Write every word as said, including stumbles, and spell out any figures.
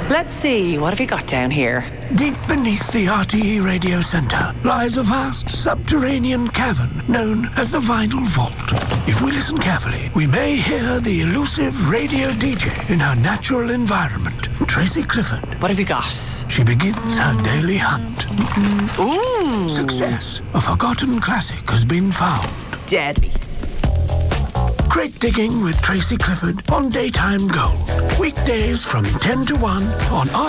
Let's see, what have you got down here? Deep beneath the R T E Radio Centre lies a vast subterranean cavern known as the Vinyl Vault. If we listen carefully, we may hear the elusive radio D J in her natural environment, Tracy Clifford. What have you got? She begins her daily hunt. Ooh! Success. A forgotten classic has been found. Deadly. Crate digging with Tracy Clifford on Daytime Gold. Weekdays from ten to one on R T E.